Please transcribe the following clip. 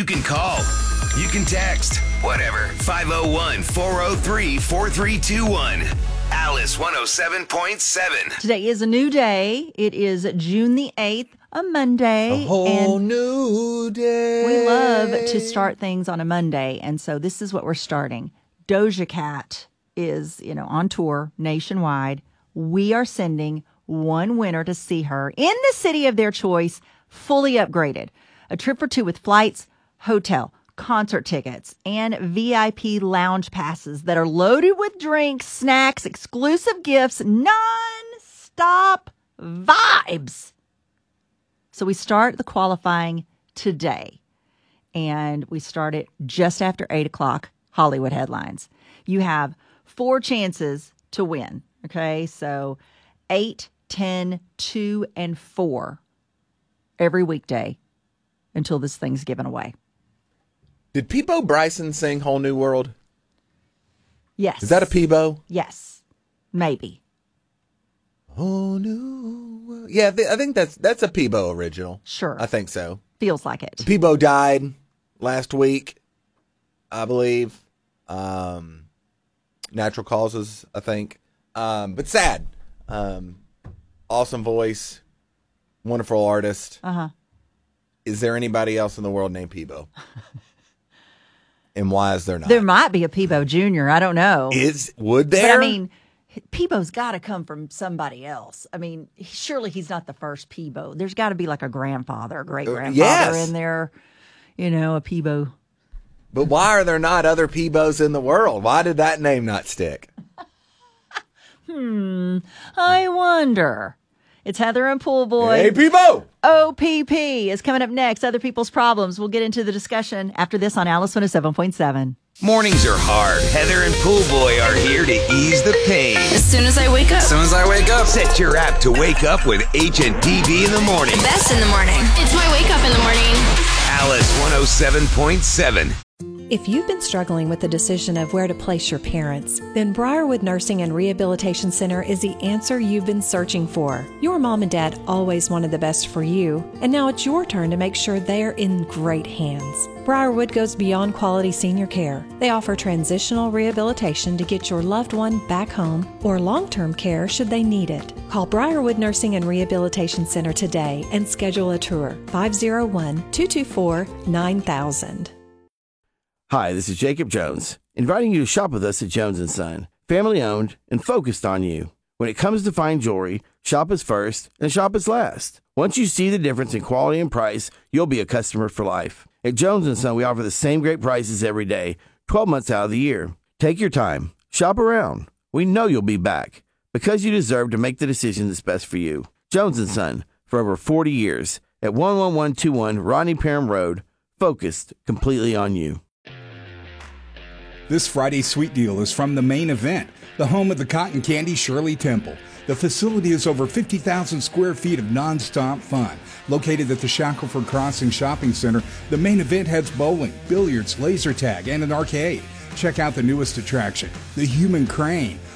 can call. You can text. Whatever. 501-403-4321. Alice 107.7. Today is a new day. It is June the 8th, a Monday. A whole new day. We love to start things on a Monday, and so this is what we're starting. Doja Cat is, on tour nationwide. We are sending one winner to see her in the city of their choice, fully upgraded. A trip for two with flights, hotel, concert tickets, and VIP lounge passes that are loaded with drinks, snacks, exclusive gifts, non-stop vibes. So we start the qualifying today, and we start it just after 8 o'clock, Hollywood headlines. You have 4 chances to win, okay? So 8, 10, 2, and 4 every weekday until this thing's given away. Did Peebo Bryson sing Whole New World? Yes. Is that a Peebo? Yes. Maybe. Whole New World. Yeah, I think that's a Peebo original. Sure. I think so. Feels like it. Peebo died last week, I believe. Natural causes, I think. But sad. Awesome voice. Wonderful artist. Uh-huh. Is there anybody else in the world named Peebo? And why is there not? There might be a Peebo Jr. I don't know. Would there? But I mean, Peebo's got to come from somebody else. I mean, surely he's not the first Peebo. There's got to be like a grandfather, a great-grandfather in there, a Peebo. But why are there not other Peebos in the world? Why did that name not stick? I wonder. It's Heather and Pool Boy. Hey, Peebo! OPP is coming up next. Other People's Problems. We'll get into the discussion after this on Alice 107.7. Mornings are hard. Heather and Pool Boy are here to ease the pain. As soon as I wake up. Set your app to wake up with HNTV in the morning. Best in the morning. It's my wake up in the morning. Alice 107.7. If you've been struggling with the decision of where to place your parents, then Briarwood Nursing and Rehabilitation Center is the answer you've been searching for. Your mom and dad always wanted the best for you, and now it's your turn to make sure they're in great hands. Briarwood goes beyond quality senior care. They offer transitional rehabilitation to get your loved one back home or long-term care should they need it. Call Briarwood Nursing and Rehabilitation Center today and schedule a tour. 501-224-9000. Hi, this is Jacob Jones, inviting you to shop with us at Jones & Son, family-owned and focused on you. When it comes to fine jewelry, shop us first and shop us last. Once you see the difference in quality and price, you'll be a customer for life. At Jones & Son, we offer the same great prices every day, 12 months out of the year. Take your time. Shop around. We know you'll be back because you deserve to make the decision that's best for you. Jones & Son, for over 40 years, at 11121 Rodney Parham Road, focused completely on you. This Friday's sweet deal is from the Main Event, the home of the cotton candy Shirley Temple. The facility is over 50,000 square feet of nonstop fun. Located at the Shackelford Crossing Shopping Center, the Main Event has bowling, billiards, laser tag, and an arcade. Check out the newest attraction, the Human Crane.